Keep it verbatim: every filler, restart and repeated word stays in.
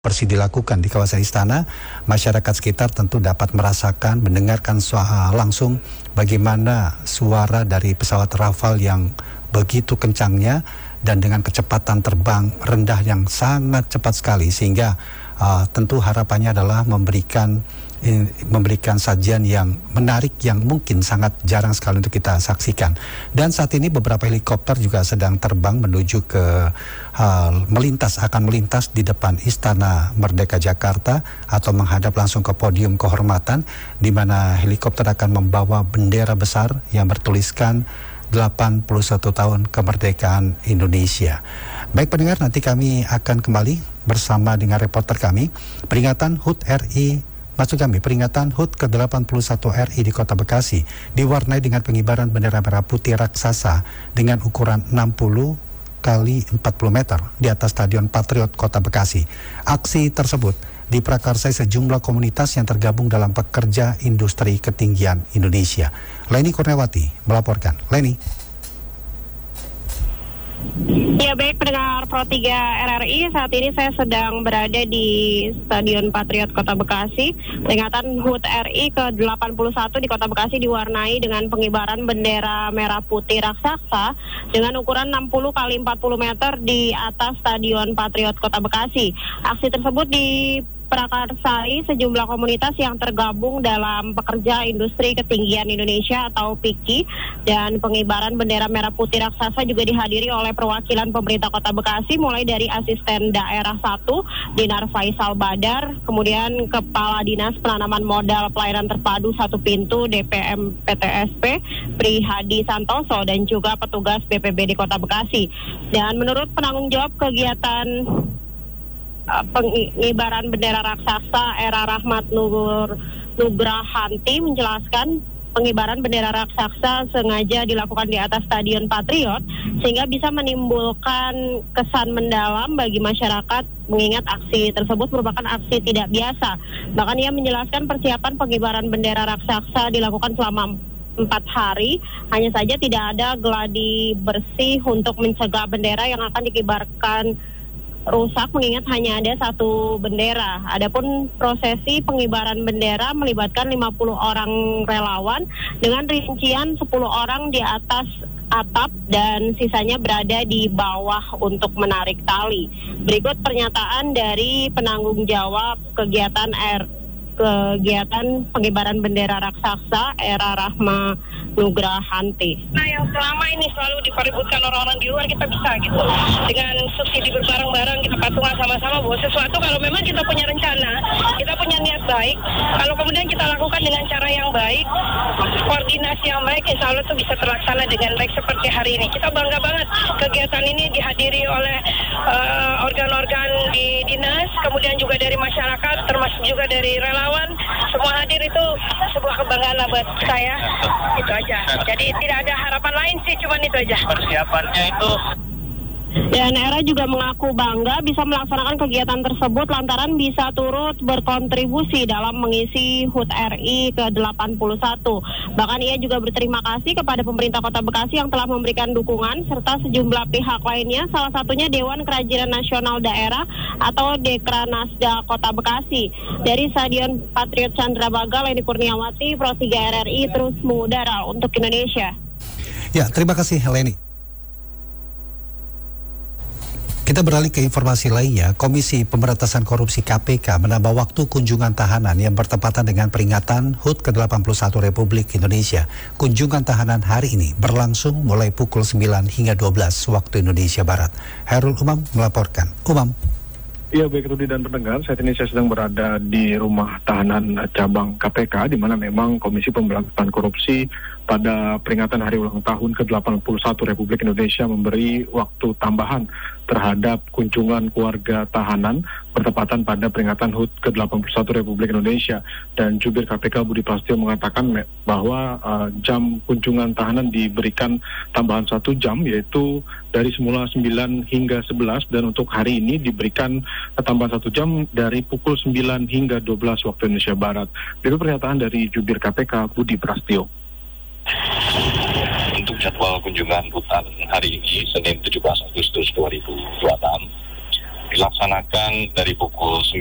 bersih dilakukan di kawasan istana, masyarakat sekitar tentu dapat merasakan, mendengarkan suara langsung bagaimana suara dari pesawat Rafale yang begitu kencangnya dan dengan kecepatan terbang rendah yang sangat cepat sekali, sehingga uh, tentu harapannya adalah memberikan memberikan sajian yang menarik yang mungkin sangat jarang sekali untuk kita saksikan. Dan saat ini beberapa helikopter juga sedang terbang menuju ke uh, melintas akan melintas di depan Istana Merdeka Jakarta atau menghadap langsung ke podium kehormatan, di mana helikopter akan membawa bendera besar yang bertuliskan delapan puluh satu tahun kemerdekaan Indonesia. Baik pendengar, nanti kami akan kembali bersama dengan reporter kami. Peringatan H U T R I Maksud kami, peringatan H U T ke delapan puluh satu R I di Kota Bekasi diwarnai dengan pengibaran bendera merah putih raksasa dengan ukuran enam puluh kali empat puluh meter di atas Stadion Patriot Kota Bekasi. Aksi tersebut diprakarsai sejumlah komunitas yang tergabung dalam Pekerja Industri Ketinggian Indonesia. Leni Kurniawati melaporkan. Leni. Ya baik pendengar Pro tiga R R I, saat ini saya sedang berada di Stadion Patriot Kota Bekasi. Peringatan H U T R I ke delapan puluh satu di Kota Bekasi diwarnai dengan pengibaran bendera merah putih raksasa dengan ukuran enam puluh kali empat puluh meter di atas Stadion Patriot Kota Bekasi. Aksi tersebut di prakarsai sejumlah komunitas yang tergabung dalam Pekerja Industri Ketinggian Indonesia atau P I K I, dan pengibaran bendera merah putih raksasa juga dihadiri oleh perwakilan pemerintah Kota Bekasi, mulai dari Asisten Daerah satu Dinar Faisal Badar, kemudian Kepala Dinas Penanaman Modal Pelayanan Terpadu Satu Pintu D P M P T S P Prihadi Santoso, dan juga petugas B P B D Kota Bekasi. Dan menurut penanggung jawab kegiatan pengibaran bendera raksasa, Era Rahmat Nur Nugrahanti, menjelaskan pengibaran bendera raksasa sengaja dilakukan di atas Stadion Patriot sehingga bisa menimbulkan kesan mendalam bagi masyarakat, mengingat aksi tersebut merupakan aksi tidak biasa. Bahkan ia menjelaskan persiapan pengibaran bendera raksasa dilakukan selama empat hari, hanya saja tidak ada geladi bersih untuk mencegah bendera yang akan dikibarkan rusak, mengingat hanya ada satu bendera. Adapun prosesi pengibaran bendera melibatkan lima puluh orang relawan dengan rincian sepuluh orang di atas atap dan sisanya berada di bawah untuk menarik tali. Berikut pernyataan dari penanggung jawab kegiatan R kegiatan pengibaran bendera raksasa, Era Rahma Nugrahanti. Nah, yang selama ini selalu dipeributkan orang-orang di luar, kita bisa gitu dengan subsidi berbareng-bareng, kita patungan sama-sama bahwa sesuatu kalau memang kita punya rencana, kita punya niat baik, kalau kemudian kita lakukan dengan cara yang baik, koordinasi yang baik, insya Allah itu bisa terlaksana dengan baik seperti hari ini. Kita bangga banget kegiatan ini dihadiri oleh uh, organ-organ di dinas, kemudian juga dari masyarakat, termasuk juga dari relawan. Semua hadir itu sebuah kebanggaan lah buat saya. Itu aja. Jadi tidak ada harapan lain sih, cuman itu aja. Persiapannya itu. Dan Era juga mengaku bangga bisa melaksanakan kegiatan tersebut lantaran bisa turut berkontribusi dalam mengisi H U T R I ke delapan puluh satu. Bahkan ia juga berterima kasih kepada pemerintah Kota Bekasi yang telah memberikan dukungan serta sejumlah pihak lainnya, salah satunya Dewan Kerajinan Nasional Daerah atau Dekranasda Kota Bekasi. Dari Stadion Patriot Candrabaga, Leni Kurniawati, Pro tiga R R I terus mengudara untuk Indonesia. Ya, terima kasih Leni. Kita beralih ke informasi lainnya. Komisi Pemberantasan Korupsi K P K menambah waktu kunjungan tahanan yang bertepatan dengan peringatan H U T ke delapan puluh satu Republik Indonesia. Kunjungan tahanan hari ini berlangsung mulai pukul sembilan hingga dua belas waktu Indonesia Barat. Herul Umam melaporkan. Umam. Iya, baik Rudi dan pendengar, saat ini saya sedang berada di rumah tahanan cabang K P K, di mana memang Komisi Pemberantasan Korupsi pada peringatan hari ulang tahun ke delapan puluh satu Republik Indonesia memberi waktu tambahan terhadap kunjungan keluarga tahanan bertepatan pada peringatan H U T ke delapan puluh satu Republik Indonesia. Dan Jubir K P K Budi Prasetyo mengatakan bahwa uh, jam kunjungan tahanan diberikan tambahan satu jam, yaitu dari semula sembilan hingga sebelas, dan untuk hari ini diberikan tambahan satu jam dari pukul sembilan hingga dua belas waktu Indonesia Barat. Itu pernyataan dari Jubir K P K Budi Prasetyo. Untuk jadwal kunjungan rutan hari ini, Senin tujuh belas Agustus dua ribu dua puluh enam, dilaksanakan dari pukul